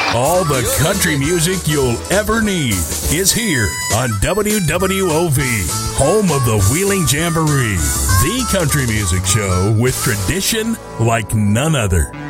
All the country music you'll ever need is here on WWOV, home of the Wheeling Jamboree, the country music show with tradition like none other.